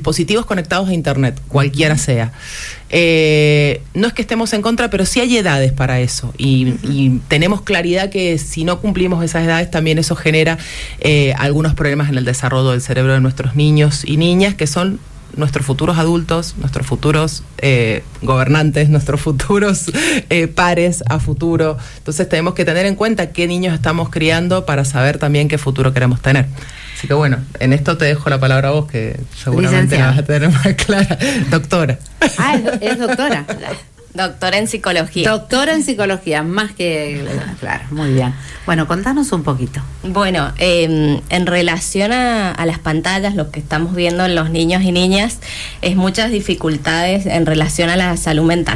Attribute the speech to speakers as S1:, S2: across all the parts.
S1: dispositivos conectados a internet, cualquiera sea. No es que estemos en contra, pero sí hay edades para eso, y tenemos claridad que si no cumplimos esas edades, también eso genera algunos problemas en el desarrollo del cerebro de nuestros niños y niñas, que son nuestros futuros adultos, nuestros futuros gobernantes, nuestros futuros pares a futuro. Entonces tenemos que tener en cuenta qué niños estamos criando para saber también qué futuro queremos tener. Así que bueno, en esto te dejo la palabra a vos, que seguramente la vas a tener más clara. Doctora.
S2: Ah, es doctora.
S3: Doctora en psicología.
S2: Doctora en psicología, más que... Claro, muy bien. Bueno, contanos un poquito.
S3: Bueno, en relación a las pantallas, lo que estamos viendo en los niños y niñas es muchas dificultades en relación a la salud mental.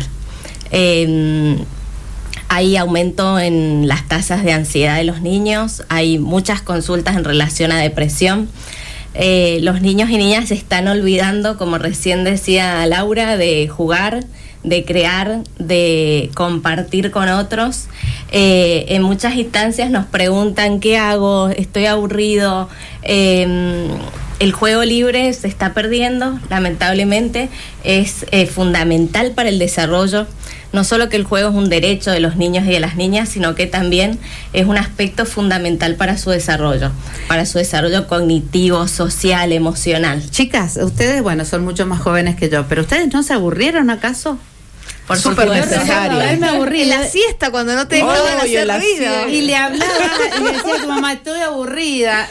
S3: Hay aumento en las tasas de ansiedad de los niños, hay muchas consultas en relación a depresión. Los niños y niñas se están olvidando, como recién decía Laura, de jugar, de crear, de compartir con otros. En muchas instancias nos preguntan ¿qué hago? Estoy aburrido. El juego libre se está perdiendo, lamentablemente. Es fundamental para el desarrollo. No solo que el juego es un derecho de los niños y de las niñas, sino que también es un aspecto fundamental para su desarrollo cognitivo, social, emocional.
S2: Chicas, ustedes, bueno, son mucho más jóvenes que yo, pero ¿ustedes no se aburrieron acaso?
S1: Por súper necesario.
S2: A me aburrí.
S4: En la siesta, cuando no te dejaban hacer ruido.
S2: Y le hablaba y le decía a tu mamá, estoy aburrida.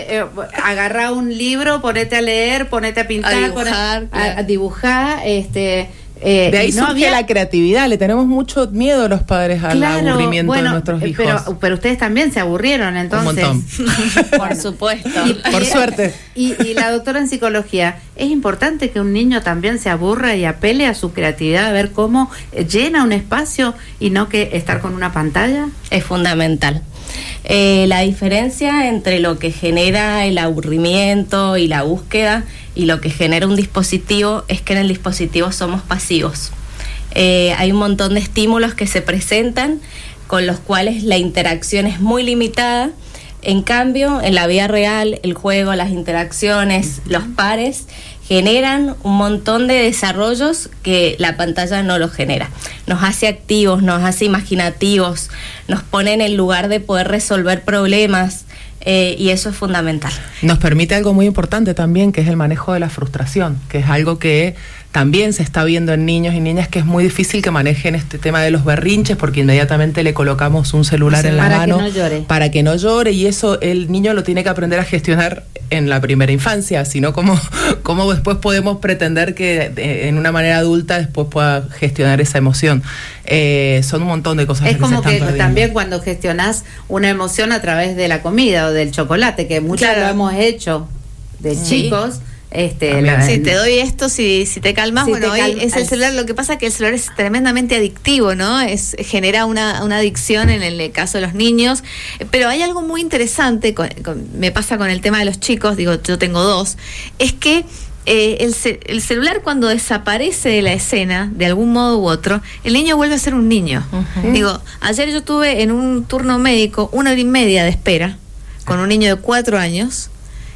S2: Agarrá un libro, ponete a leer, ponete a pintar, a dibujar,
S1: de ahí surge la creatividad. Le tenemos mucho miedo a los padres al aburrimiento de nuestros hijos.
S2: Pero ustedes también se aburrieron, entonces.
S1: Un montón.
S3: Por supuesto.
S1: Por suerte.
S2: Y la doctora en psicología, ¿es importante que un niño también se aburra y apele a su creatividad, a ver cómo llena un espacio y no que estar con una pantalla?
S3: Es fundamental. La diferencia entre lo que genera el aburrimiento y la búsqueda y lo que genera un dispositivo es que en el dispositivo somos pasivos. Hay un montón de estímulos que se presentan con los cuales la interacción es muy limitada. En cambio, en la vida real, el juego, las interacciones, los pares generan un montón de desarrollos que la pantalla no los genera. Nos hace activos, nos hace imaginativos, nos pone en el lugar de poder resolver problemas, y eso es fundamental.
S1: Nos permite algo muy importante también, que es el manejo de la frustración, que es algo que también se está viendo en niños y niñas, que es muy difícil que manejen este tema de los berrinches, porque inmediatamente le colocamos un celular en la mano para que no llore, y eso el niño lo tiene que aprender a gestionar en la primera infancia, sino como después podemos pretender que en una manera adulta después pueda gestionar esa emoción. Son un montón de cosas.
S2: Es
S1: que
S2: como
S1: se están
S2: que
S1: perdiendo.
S2: También cuando gestionás una emoción a través de la comida o del chocolate, que muchos lo hemos hecho de chicos.
S4: Si te doy esto, si te calmas, es el celular. Lo que pasa es que el celular es tremendamente adictivo, ¿no? Genera una adicción en el caso de los niños. Pero hay algo muy interesante, me pasa con el tema de los chicos, digo, yo tengo dos, es que el celular, cuando desaparece de la escena de algún modo u otro, el niño vuelve a ser un niño. Uh-huh. Digo, ayer yo tuve en un turno médico 1 hora y media de espera con un niño de 4 años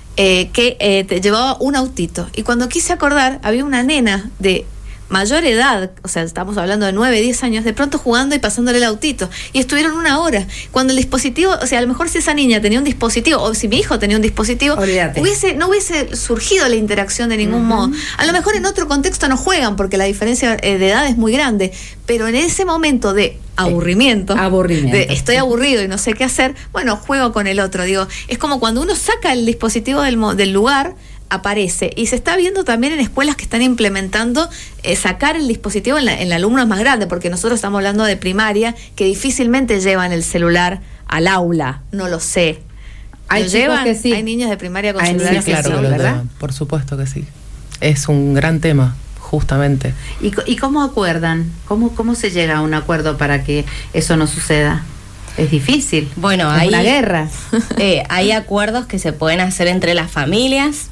S4: que te llevaba un autito, y cuando quise acordar había una nena de mayor edad, o sea, estamos hablando de 9, 10 años, de pronto jugando y pasándole el autito, y estuvieron 1 hora, cuando el dispositivo, o sea, a lo mejor si esa niña tenía un dispositivo, o si mi hijo tenía un dispositivo, no hubiese surgido la interacción de ningún modo. A lo mejor en otro contexto no juegan, porque la diferencia de edad es muy grande, pero en ese momento de aburrimiento. De estoy aburrido y no sé qué hacer, bueno, juego con el otro. Digo, es como cuando uno saca el dispositivo del lugar, aparece, y se está viendo también en escuelas que están implementando sacar el dispositivo en el alumno más grande, porque nosotros estamos hablando de primaria, que difícilmente llevan el celular al aula, no lo sé.
S2: Hay
S4: llevan,
S2: que sí.
S4: Hay niños de primaria con celulares,
S1: claro,
S4: sí,
S1: ¿verdad? Por supuesto que sí. Es un gran tema, justamente.
S2: ¿Y cómo acuerdan? ¿Cómo se llega a un acuerdo para que eso no suceda? Es difícil.
S3: Bueno,
S2: es una guerra.
S3: Hay acuerdos que se pueden hacer entre las familias.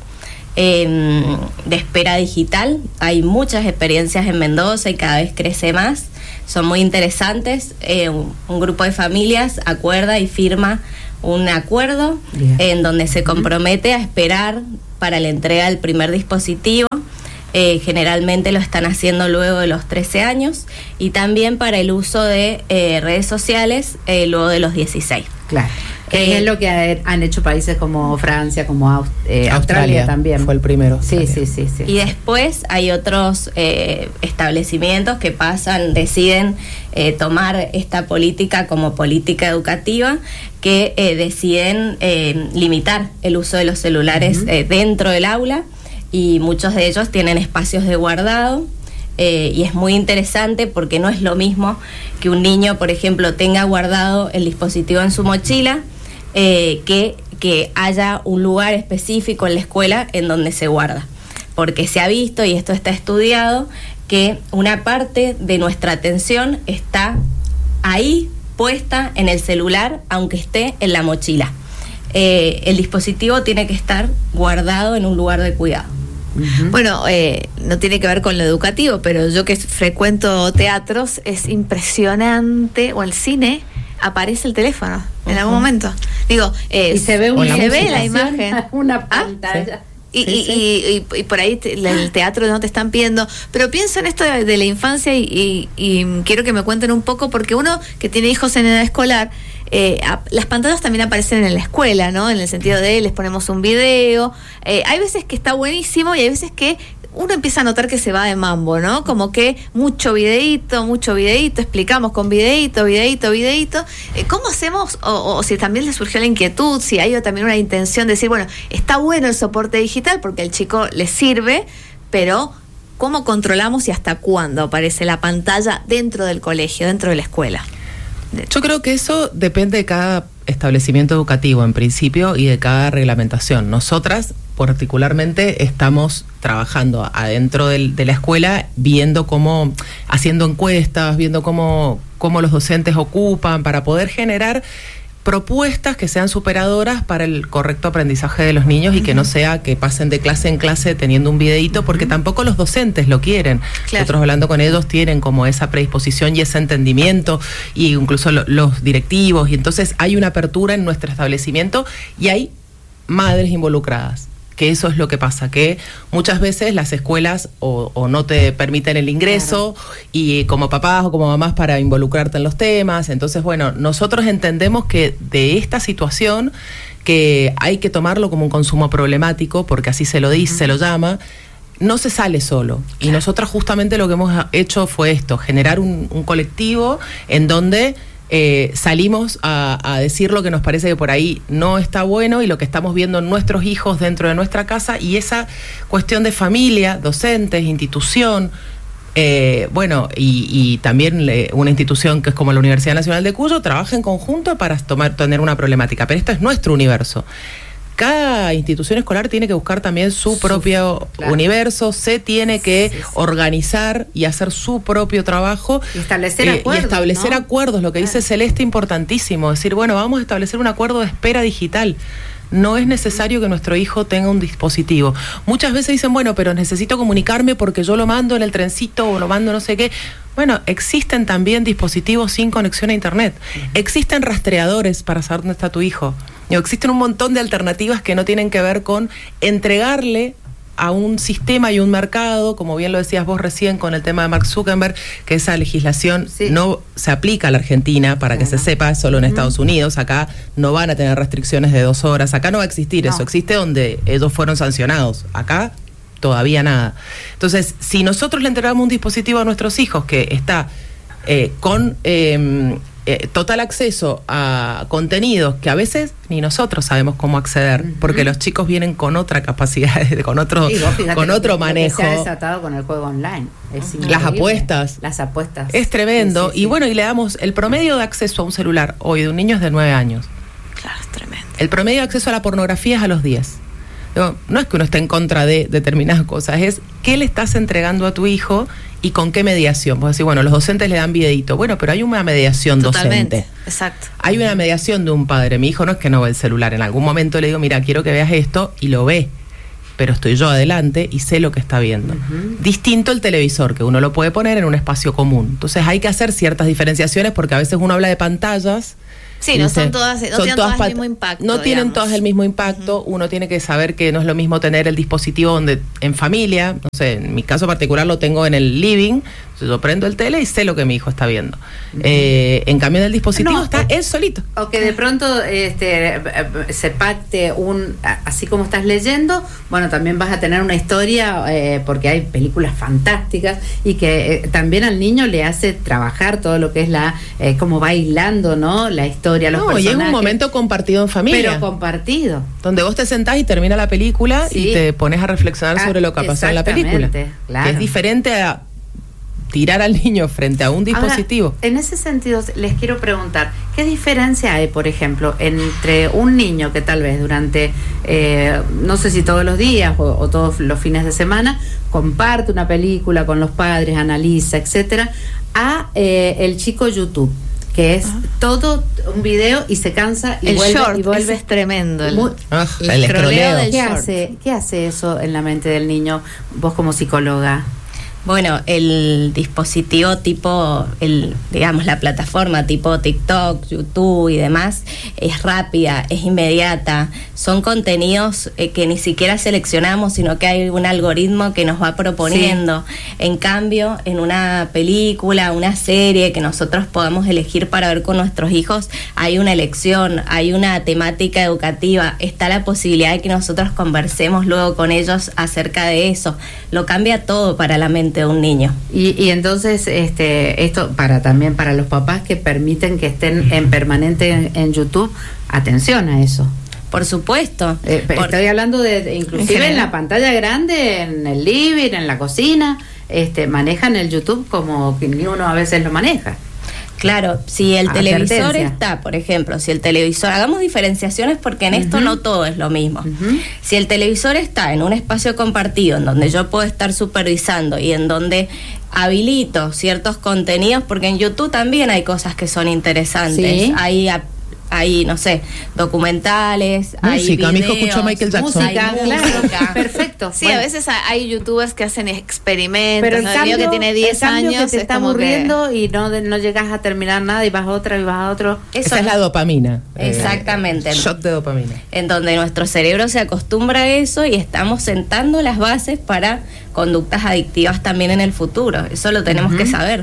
S3: De espera digital, hay muchas experiencias en Mendoza y cada vez crece más, son muy interesantes. Un grupo de familias acuerda y firma un acuerdo en donde se compromete a esperar para la entrega del primer dispositivo. Generalmente lo están haciendo luego de los 13 años y también para el uso de redes sociales luego de los 16.
S2: Claro. Que es lo que han hecho países como Francia, como Australia también.
S1: Fue el primero.
S2: Sí.
S3: Y después hay otros establecimientos que deciden tomar esta política como política educativa, que deciden limitar el uso de los celulares dentro del aula, y muchos de ellos tienen espacios de guardado. Y es muy interesante porque no es lo mismo que un niño, por ejemplo, tenga guardado el dispositivo en su mochila, que haya un lugar específico en la escuela en donde se guarda. Porque se ha visto, y esto está estudiado, que una parte de nuestra atención está ahí puesta en el celular, aunque esté en la mochila. El dispositivo tiene que estar guardado en un lugar de cuidado.
S4: Bueno, no tiene que ver con lo educativo, pero yo que frecuento teatros, es impresionante, o el cine, aparece el teléfono en algún momento. Digo,
S2: y se ve
S4: la imagen.
S2: Una pantalla.
S4: Y por ahí el teatro no te están pidiendo, pero pienso en esto de la infancia y quiero que me cuenten un poco, porque uno que tiene hijos en edad escolar, las pantallas también aparecen en la escuela, ¿no? En el sentido de les ponemos un video, hay veces que está buenísimo y hay veces que uno empieza a notar que se va de mambo, ¿no? Como que mucho videíto, explicamos con videíto. ¿Cómo hacemos? O si también le surgió la inquietud, si hay también una intención de decir, bueno, está bueno el soporte digital porque al chico le sirve, pero ¿cómo controlamos y hasta cuándo aparece la pantalla dentro del colegio, dentro de la escuela?
S1: Yo creo que eso depende de cada establecimiento educativo en principio y de cada reglamentación. Nosotras particularmente estamos trabajando adentro de la escuela, viendo cómo, haciendo encuestas, viendo cómo los docentes ocupan para poder generar propuestas que sean superadoras para el correcto aprendizaje de los niños y que no sea que pasen de clase en clase teniendo un videíto, porque tampoco los docentes lo quieren. Claro. Nosotros hablando con ellos tienen como esa predisposición y ese entendimiento, y incluso los directivos, y entonces hay una apertura en nuestro establecimiento y hay madres involucradas. Que eso es lo que pasa, que muchas veces las escuelas o no te permiten el ingreso, claro, y como papás o como mamás para involucrarte en los temas. Entonces, bueno, nosotros entendemos que de esta situación, que hay que tomarlo como un consumo problemático, porque así se lo dice, se lo llama, no se sale solo. Claro. Y nosotras justamente lo que hemos hecho fue esto, generar un colectivo en donde salimos a decir lo que nos parece que por ahí no está bueno y lo que estamos viendo en nuestros hijos dentro de nuestra casa, y esa cuestión de familia, docentes, institución, y también una institución que es como la Universidad Nacional de Cuyo trabaja en conjunto para tener una problemática, pero esto es nuestro universo. Cada institución escolar tiene que buscar también su propio universo, se tiene que organizar y hacer su propio trabajo.
S2: Y establecer acuerdos.
S1: Y establecer acuerdos, lo que dice Celeste, importantísimo. Decir, bueno, vamos a establecer un acuerdo de espera digital. No es necesario que nuestro hijo tenga un dispositivo. Muchas veces dicen, bueno, pero necesito comunicarme porque yo lo mando en el trencito o lo mando no sé qué. Bueno, existen también dispositivos sin conexión a internet. Existen rastreadores para saber dónde está tu hijo. Existen un montón de alternativas que no tienen que ver con entregarle a un sistema y un mercado, como bien lo decías vos recién con el tema de Mark Zuckerberg, que esa legislación no se aplica a la Argentina, para que se sepa, es solo en Estados Unidos. Acá no van a tener restricciones de 2 horas, acá no va a existir eso, existe donde ellos fueron sancionados, acá todavía nada. Entonces, si nosotros le entregamos un dispositivo a nuestros hijos que está con total acceso a contenidos que a veces ni nosotros sabemos cómo acceder, porque los chicos vienen con otra capacidad, con otro manejo.
S2: Se ha desatado con el juego online. Es
S1: las apuestas. Es tremendo.
S2: Sí.
S1: Y bueno, y le damos el promedio de acceso a un celular hoy de un niño es de 9 años.
S4: Claro, es tremendo. El
S1: promedio de acceso a la pornografía es a los 10. No es que uno esté en contra de determinadas cosas, es qué le estás entregando a tu hijo y con qué mediación. Vos decís, bueno, los docentes le dan videíto. Bueno, pero hay una mediación docente.
S4: Exacto.
S1: Hay una mediación de un padre. Mi hijo no es que no ve el celular. En algún momento le digo, mira, quiero que veas esto, y lo ve. Pero estoy yo adelante y sé lo que está viendo. Distinto el televisor, que uno lo puede poner en un espacio común. Entonces hay que hacer ciertas diferenciaciones, porque a veces uno habla de pantallas,
S4: Sí, no son todas, no tienen todas el mismo impacto.
S1: No tienen todas el mismo impacto. Uno tiene que saber que no es lo mismo tener el dispositivo donde en familia, no sé, en mi caso particular lo tengo en el living, yo prendo el tele y sé lo que mi hijo está viendo. En cambio en el dispositivo está él solito.
S2: O que de pronto se pacte así como estás leyendo, bueno, también vas a tener una historia, porque hay películas fantásticas y que también al niño le hace trabajar todo lo que es como bailando, ¿no? La historia, los personajes.
S1: Y es un momento compartido en familia.
S2: Pero compartido.
S1: Donde vos te sentás y termina la película y te pones a reflexionar sobre lo que pasó en la película.
S2: Claro.
S1: Que es diferente a tirar al niño frente a un dispositivo.
S2: Ahora, en ese sentido, les quiero preguntar, ¿qué diferencia hay, por ejemplo, entre un niño que tal vez durante, no sé si todos los días o todos los fines de semana, comparte una película con los padres, analiza, etcétera, a el chico YouTube, que es todo un video y se cansa y vuelve?
S4: Es tremendo.
S1: El escroleo
S4: del
S2: ¿Qué hace eso en la mente del niño, vos como psicóloga?
S3: Bueno, el dispositivo tipo, digamos, la plataforma tipo TikTok, YouTube y demás, es rápida, es inmediata. Son contenidos que ni siquiera seleccionamos, sino que hay un algoritmo que nos va proponiendo. Sí. En cambio, en una película, una serie que nosotros podamos elegir para ver con nuestros hijos, hay una elección, hay una temática educativa, está la posibilidad de que nosotros conversemos luego con ellos acerca de eso. Lo cambia todo para la mente de un niño.
S2: Y entonces esto también para los papás que permiten que estén en permanente en YouTube, atención a eso.
S3: Por supuesto.
S2: Estoy hablando de inclusive en la pantalla grande, en el living, en la cocina, manejan el YouTube como que ni uno a veces lo maneja.
S3: Claro, si el televisor está, por ejemplo, si el televisor, hagamos diferenciaciones porque en esto no todo es lo mismo. Si el televisor está en un espacio compartido en donde yo puedo estar supervisando y en donde habilito ciertos contenidos, porque en YouTube también hay cosas que son interesantes, ¿sí? Hay, no sé, documentales,
S1: música,
S3: hay videos,
S1: mi hijo escucha Michael Jackson.
S2: Música, claro, perfecto.
S4: Sí, bueno. A veces hay youtubers que hacen experimentos,
S2: pero el cambio,
S4: que tiene 10 años
S2: que te está aburriendo y no llegas a terminar nada y vas a otra y vas a otro.
S1: Esa es la dopamina.
S3: Exactamente.
S1: Shot de dopamina.
S3: En donde nuestro cerebro se acostumbra a eso y estamos sentando las bases para conductas adictivas también en el futuro. Eso lo tenemos que saber.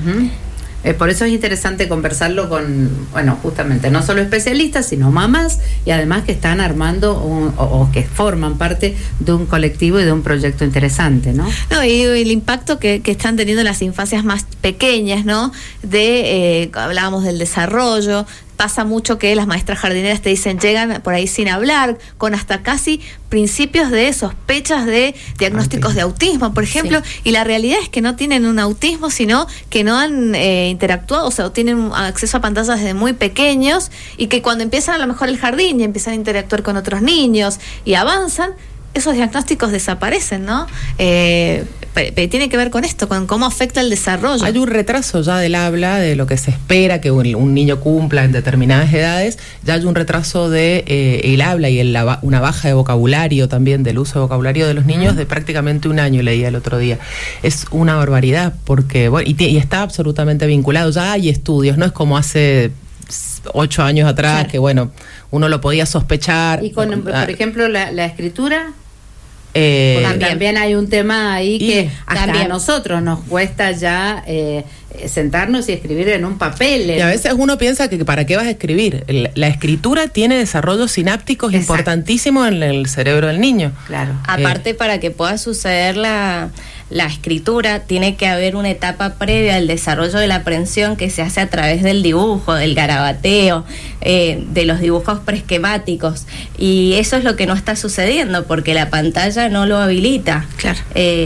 S2: Por eso es interesante conversarlo con, justamente, no solo especialistas, sino mamás, y además que están armando o que forman parte de un colectivo y de un proyecto interesante, ¿no?
S4: No, y el impacto que están teniendo las infancias más pequeñas, ¿no? Hablábamos del desarrollo. Pasa mucho que las maestras jardineras te dicen, llegan por ahí sin hablar, con hasta casi principios de sospechas de diagnósticos de autismo, por ejemplo, y la realidad es que no tienen un autismo, sino que no han interactuado, o sea, tienen acceso a pantallas desde muy pequeños, y que cuando empiezan a lo mejor el jardín y empiezan a interactuar con otros niños y avanzan, esos diagnósticos desaparecen, ¿no? Tiene que ver con esto, con cómo afecta el desarrollo.
S1: Hay un retraso ya del habla, de lo que se espera que un niño cumpla en determinadas edades. Ya hay un retraso de el habla y una baja de vocabulario también, del uso de vocabulario de los niños de prácticamente un año, leía el otro día. Es una barbaridad porque, y está absolutamente vinculado. Ya hay estudios, no es como hace 8 años atrás, que uno lo podía sospechar.
S2: Y con, por ejemplo, la escritura, también hay un tema ahí que hasta a nosotros nos cuesta ya sentarnos y escribir en un papel.
S1: Y a veces uno piensa que ¿para qué vas a escribir? La escritura tiene desarrollos sinápticos importantísimos en el cerebro del niño.
S2: Claro.
S3: Aparte, para que pueda suceder la escritura, tiene que haber una etapa previa al desarrollo de la aprehensión que se hace a través del dibujo, del garabateo, de los dibujos preesquemáticos, y eso es lo que no está sucediendo porque la pantalla no lo habilita.
S4: Claro.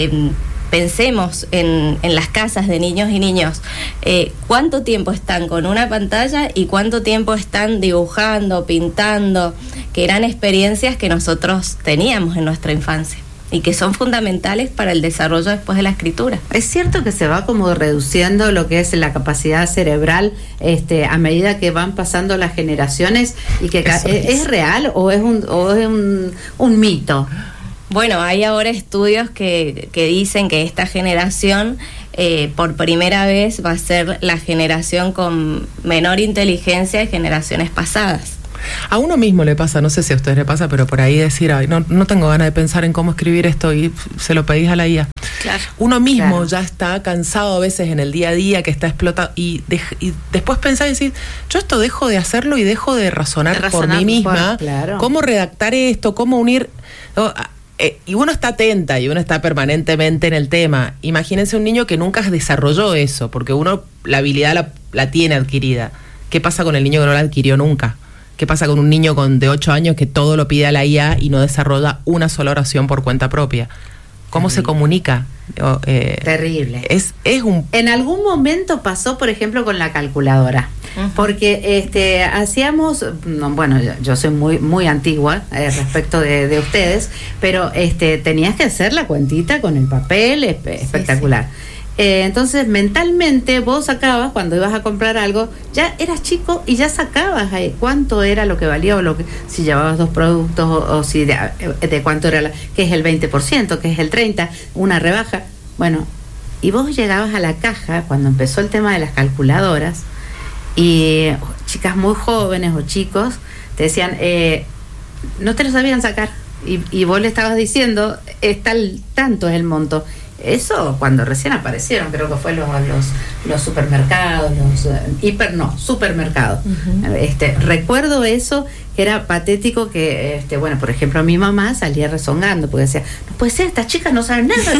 S3: Pensemos en las casas de niños y niños, cuánto tiempo están con una pantalla y cuánto tiempo están dibujando, pintando, que eran experiencias que nosotros teníamos en nuestra infancia y que son fundamentales para el desarrollo después de la escritura.
S2: Es cierto que se va como reduciendo lo que es la capacidad cerebral a medida que van pasando las generaciones, y que ¿es real o es un mito?
S3: Bueno, hay ahora estudios que dicen que esta generación por primera vez va a ser la generación con menor inteligencia de generaciones pasadas.
S1: A uno mismo le pasa, no sé si a ustedes le pasa, pero por ahí decir, ay, no tengo ganas de pensar en cómo escribir esto y se lo pedís a la IA.
S4: Claro.
S1: Uno mismo ya está cansado a veces en el día a día, que está explotado, y después pensar y decir, yo esto dejo de hacerlo y dejo de razonar por mí misma,
S2: claro.
S1: Cómo redactar esto, cómo unir... y uno está atenta y uno está permanentemente en el tema. Imagínense un niño que nunca desarrolló eso, porque uno la habilidad la tiene adquirida. ¿Qué pasa con el niño que no la adquirió nunca? ¿Qué pasa con un niño de 8 años que todo lo pide a la IA y no desarrolla una sola oración por cuenta propia? ¿Cómo se comunica?
S2: Terrible.
S1: Es un...
S2: En algún momento pasó, por ejemplo, con la calculadora. Uh-huh. Porque hacíamos, bueno, yo soy muy antigua respecto de ustedes, pero tenías que hacer la cuentita con el papel, espectacular. Sí. Entonces mentalmente vos sacabas, cuando ibas a comprar algo, ya eras chico y ya sacabas ahí cuánto era lo que valía, o si llevabas 2 productos, o si de cuánto era que es el 20%, que es el 30%, una rebaja. Bueno, y vos llegabas a la caja cuando empezó el tema de las calculadoras, y chicas muy jóvenes o chicos te decían, no te lo sabían sacar, y vos le estabas diciendo, tanto es el monto. Eso cuando recién aparecieron, creo que fue los supermercados, supermercados. Uh-huh. Recuerdo eso, que era patético, que bueno, por ejemplo, mi mamá salía rezongando porque decía, no puede ser, estas chicas no saben nada,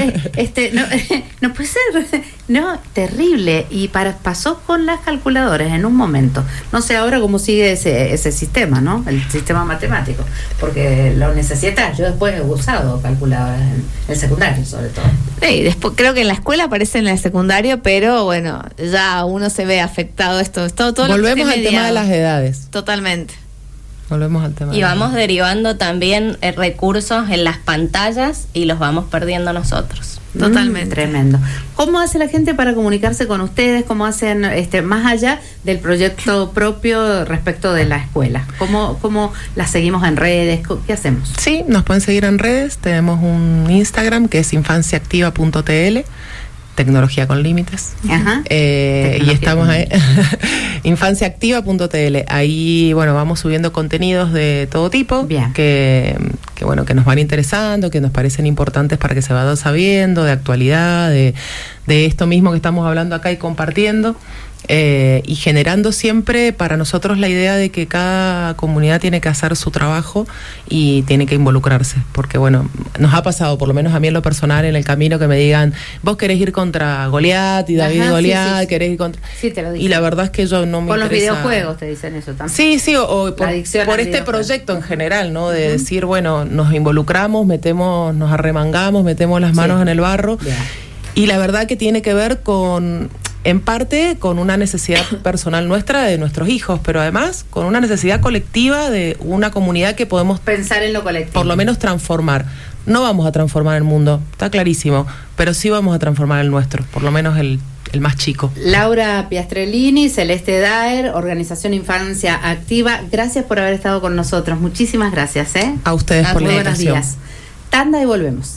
S2: no puede ser, no, terrible. Y pasó con las calculadoras en un momento. No sé ahora cómo sigue ese sistema, ¿no? El sistema matemático, porque lo necesitas. Yo después he usado calculadoras en el secundario, sobre todo.
S4: Sí, después creo que en la escuela aparece en el secundario, pero bueno, ya uno se ve afectado todo
S1: Volvemos al tema de las edades.
S4: Totalmente.
S1: Volvemos al tema.
S3: Y vamos derivando también recursos en las pantallas y los vamos perdiendo nosotros.
S2: Totalmente. Tremendo. ¿Cómo hace la gente para comunicarse con ustedes? ¿Cómo hacen más allá del proyecto propio respecto de la escuela? ¿Cómo la seguimos en redes? ¿Qué hacemos?
S1: Sí, nos pueden seguir en redes. Tenemos un Instagram que es infanciaactiva.tl, tecnología con límites.
S2: Ajá.
S1: Y estamos ahí, infanciaactiva.tl. Ahí, bueno, vamos subiendo contenidos de todo tipo.
S2: Bien.
S1: Que nos van interesando, que nos parecen importantes para que se vaya sabiendo, de actualidad, de esto mismo que estamos hablando acá y compartiendo. Y generando siempre para nosotros la idea de que cada comunidad tiene que hacer su trabajo y tiene que involucrarse, porque bueno, nos ha pasado, por lo menos a mí en lo personal, en el camino, que me digan, vos querés ir contra Goliat y David Goliat, sí. Querés ir contra...
S2: Sí, te lo dicen.
S1: Y la verdad es que yo no me
S2: con
S1: interesa...
S2: los videojuegos te dicen eso también.
S1: Sí, o por este proyecto en general, ¿no? De decir, bueno, nos involucramos, nos arremangamos, metemos las manos en el barro.
S2: Bien.
S1: Y la verdad que tiene que ver en parte con una necesidad personal nuestra, de nuestros hijos, pero además con una necesidad colectiva de una comunidad que podemos
S2: pensar en lo colectivo,
S1: por lo menos transformar. No vamos a transformar el mundo, está clarísimo, pero sí vamos a transformar el nuestro, por lo menos el más chico.
S2: Laura Piastrellini, Celeste Daer, Organización Infancia Activa, gracias por haber estado con nosotros, muchísimas gracias.
S1: A ustedes por la invitación.
S2: Buenos días. Tanda y volvemos.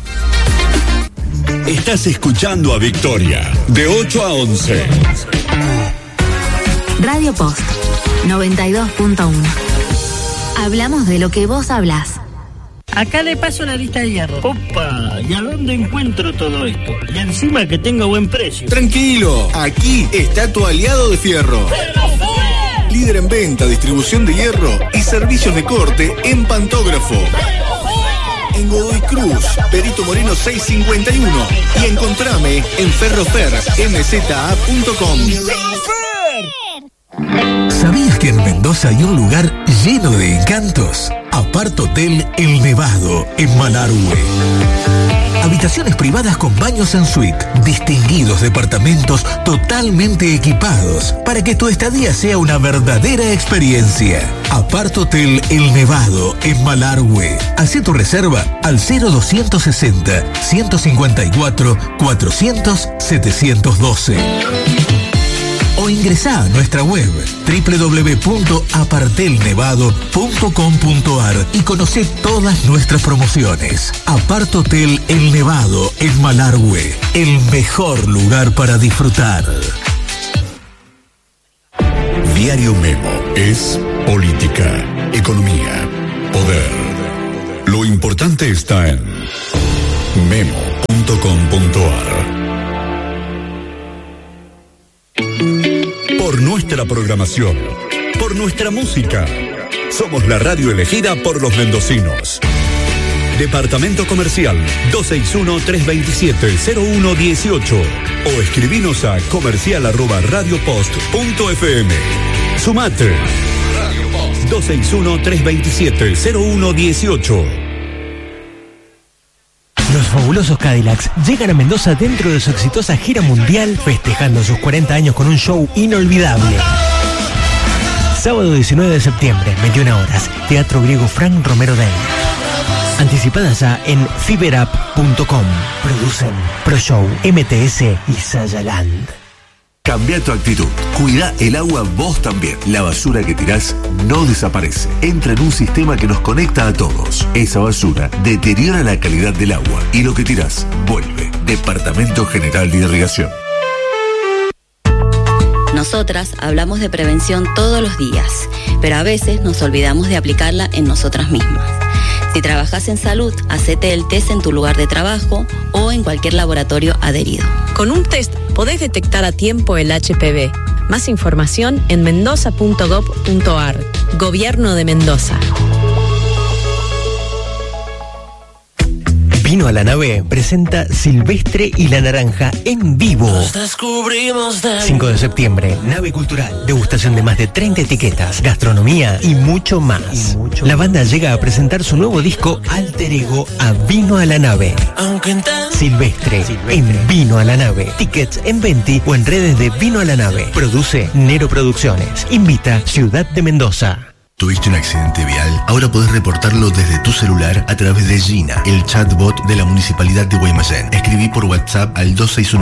S5: Estás escuchando a Victoria, de 8 a 11.
S6: Radio Post, 92.1. Hablamos de lo que vos hablás.
S7: Acá le paso la lista de hierro. Opa, ¿y a dónde encuentro todo esto? Y encima que tenga buen precio.
S5: Tranquilo, aquí está tu aliado de Fierro. Líder en venta, distribución de hierro y servicios de corte en pantógrafo. En Godoy Cruz, Perito Moreno 651. Y encontrame en ferrofermza.com.
S8: ¿Sabías que en Mendoza hay un lugar lleno de encantos? Apart Hotel El Nevado, en Malargüe. Habitaciones privadas con baños en suite, distinguidos departamentos totalmente equipados para que tu estadía sea una verdadera experiencia. Apart Hotel El Nevado, en Malargüe. Hacé tu reserva al 0260-154-400-712. o ingresá a nuestra web www.apartelnevado.com.ar y conocé todas nuestras promociones. Apart Hotel El Nevado en Malargüe, el mejor lugar para disfrutar.
S5: Diario Memo es política, economía, poder. Lo importante está en memo.com.ar. Por nuestra programación, por nuestra música, somos la radio elegida por los mendocinos. Departamento Comercial 261-327-0118 o escribinos a comercial@radiopost.fm. Sumate 261-327-0118.
S9: Los fabulosos Cadillacs llegan a Mendoza dentro de su exitosa gira mundial, festejando sus 40 años con un show inolvidable. Sábado 19 de septiembre, 21 horas, Teatro Griego Frank Romero Day. Anticipadas ya en fiberapp.com. Producen ProShow, MTS y Sayaland.
S10: Cambia tu actitud. Cuida el agua vos también. La basura que tirás no desaparece. Entra en un sistema que nos conecta a todos. Esa basura deteriora la calidad del agua y lo que tirás vuelve. Departamento General de Irrigación.
S11: Nosotras hablamos de prevención todos los días, pero a veces nos olvidamos de aplicarla en nosotras mismas. Si trabajas en salud, hacete el test en tu lugar de trabajo o en cualquier laboratorio adherido.
S12: Con un test podés detectar a tiempo el HPV. Más información en mendoza.gov.ar. Gobierno de Mendoza.
S9: Vino a la Nave presenta Silvestre y la Naranja en vivo. 5 de septiembre, Nave Cultural. Degustación de más de 30 etiquetas, gastronomía y mucho más. La banda llega a presentar su nuevo disco Alter Ego a Vino a la Nave. Silvestre en Vino a la Nave. Tickets en Venti o en redes de Vino a la Nave. Produce Nero Producciones. Invita Ciudad de Mendoza.
S13: ¿Tuviste un accidente vial? Ahora podés reportarlo desde tu celular a través de Gina, el chatbot de la Municipalidad de Guaymallén. Escribí por WhatsApp al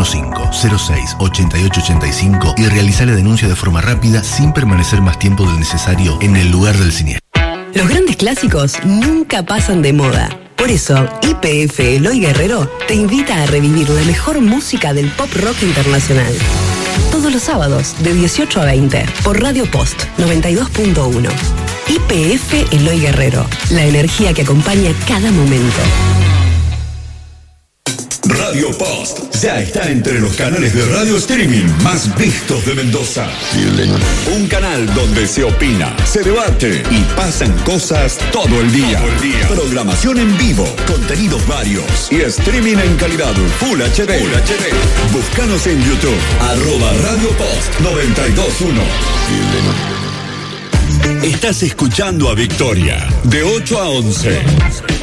S13: 2615-06-8885 y realizá la denuncia de forma rápida sin permanecer más tiempo del necesario en el lugar del siniestro.
S14: Los grandes clásicos nunca pasan de moda. Por eso, YPF Eloy Guerrero te invita a revivir la mejor música del pop rock internacional. Todos los sábados, de 18 a 20, por Radio Post 92.1. YPF Eloy Guerrero, la energía que acompaña cada momento.
S5: Radio Post ya está entre los canales de radio streaming más vistos de Mendoza. Un canal donde se opina, se debate y pasan cosas todo el día. Programación en vivo, contenidos varios y streaming en calidad Full HD. Búscanos en YouTube, @Radio Post 921. Estás escuchando a Victoria, de 8 a 11.